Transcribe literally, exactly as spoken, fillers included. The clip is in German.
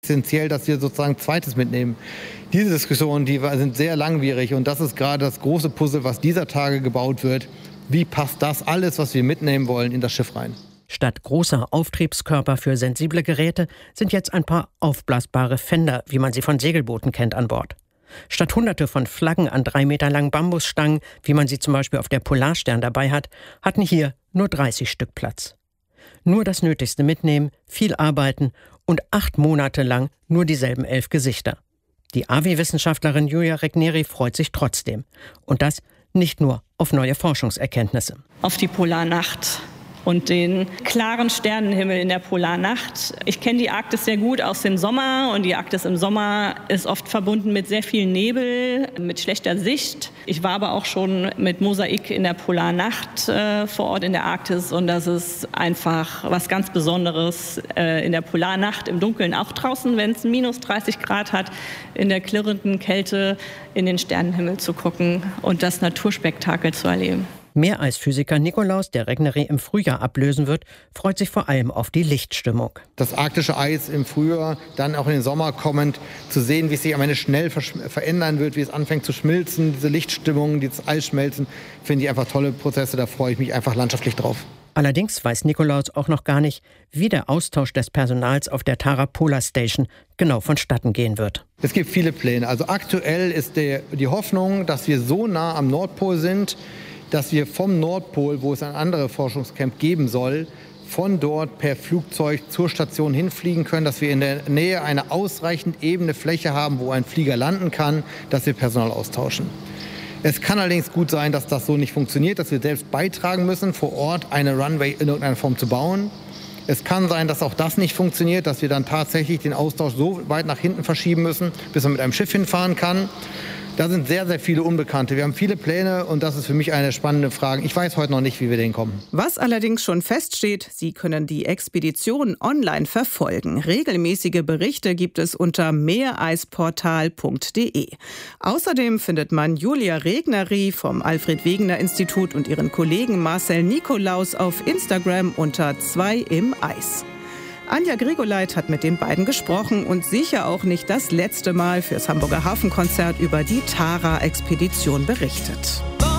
Essentiell, dass wir sozusagen Zweites mitnehmen. Diese Diskussionen, die sind sehr langwierig und das ist gerade das große Puzzle, was dieser Tage gebaut wird. Wie passt das alles, was wir mitnehmen wollen, in das Schiff rein? Statt großer Auftriebskörper für sensible Geräte sind jetzt ein paar aufblasbare Fender, wie man sie von Segelbooten kennt, an Bord. Statt hunderte von Flaggen an drei Meter langen Bambusstangen, wie man sie zum Beispiel auf der Polarstern dabei hat, hatten hier nur dreißig Stück Platz. Nur das Nötigste mitnehmen, viel arbeiten und acht Monate lang nur dieselben elf Gesichter. Die A W I-Wissenschaftlerin Julia Regneri freut sich trotzdem. Und das nicht nur auf neue Forschungserkenntnisse. Auf die Polarnacht und den klaren Sternenhimmel in der Polarnacht. Ich kenne die Arktis sehr gut aus dem Sommer und die Arktis im Sommer ist oft verbunden mit sehr viel Nebel, mit schlechter Sicht. Ich war aber auch schon mit Mosaik in der Polarnacht äh, vor Ort in der Arktis und das ist einfach was ganz Besonderes äh, in der Polarnacht, im Dunkeln, auch draußen, wenn es minus dreißig Grad hat, in der klirrenden Kälte in den Sternenhimmel zu gucken und das Naturspektakel zu erleben. Meereisphysiker Nikolaus, der Regneri im Frühjahr ablösen wird, freut sich vor allem auf die Lichtstimmung. Das arktische Eis im Frühjahr, dann auch in den Sommer kommend, zu sehen, wie es sich am Ende schnell verändern wird, wie es anfängt zu schmilzen, diese Lichtstimmung, dieses Eisschmelzen, finde ich einfach tolle Prozesse, da freue ich mich einfach landschaftlich drauf. Allerdings weiß Nikolaus auch noch gar nicht, wie der Austausch des Personals auf der Tara Polar Station genau vonstatten gehen wird. Es gibt viele Pläne. Also aktuell ist der, die Hoffnung, dass wir so nah am Nordpol sind, dass wir vom Nordpol, wo es ein anderes Forschungscamp geben soll, von dort per Flugzeug zur Station hinfliegen können, dass wir in der Nähe eine ausreichend ebene Fläche haben, wo ein Flieger landen kann, dass wir Personal austauschen. Es kann allerdings gut sein, dass das so nicht funktioniert, dass wir selbst beitragen müssen, vor Ort eine Runway in irgendeiner Form zu bauen. Es kann sein, dass auch das nicht funktioniert, dass wir dann tatsächlich den Austausch so weit nach hinten verschieben müssen, bis man mit einem Schiff hinfahren kann. Da sind sehr, sehr viele Unbekannte. Wir haben viele Pläne und das ist für mich eine spannende Frage. Ich weiß heute noch nicht, wie wir den kommen. Was allerdings schon feststeht, Sie können die Expedition online verfolgen. Regelmäßige Berichte gibt es unter meereisportal punkt de. Außerdem findet man Julia Regneri vom Alfred-Wegener-Institut und ihren Kollegen Marcel Nikolaus auf Instagram unter zwei im Eis. Anja Grigoleit hat mit den beiden gesprochen und sicher auch nicht das letzte Mal fürs Hamburger Hafenkonzert über die Tara-Expedition berichtet.